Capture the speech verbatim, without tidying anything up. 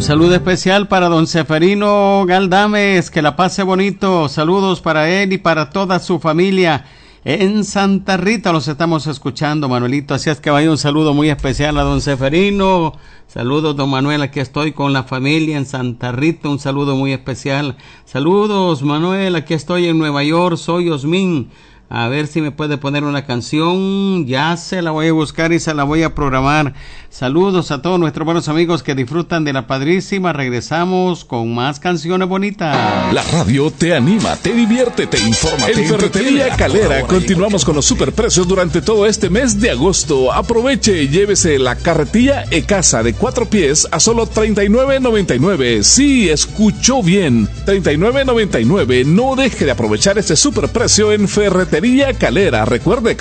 saludo especial para don Seferino Galdames, que la pase bonito. Saludos para él y para toda su familia en Santa Rita. Los estamos escuchando, Manuelito, así es que vaya un saludo muy especial a don Seferino. Saludos, don Manuel, aquí estoy con la familia en Santa Rita, un saludo muy especial. Saludos, Manuel, aquí estoy en Nueva York, soy Osmin. A ver si me puede poner una canción, ya se la voy a buscar y se la voy a programar. Saludos a todos nuestros buenos amigos que disfrutan de la padrísima. Regresamos con más canciones bonitas. La radio te anima, te divierte, te informa. En Ferretería Calera continuamos con los superprecios durante todo este mes de agosto. Aproveche y llévese la carretilla E-Casa de cuatro pies a solo treinta y nueve noventa y nueve. Sí, escuchó bien, treinta y nueve noventa y nueve. No deje de aprovechar este superprecio en Ferretería Calera. Recuerde,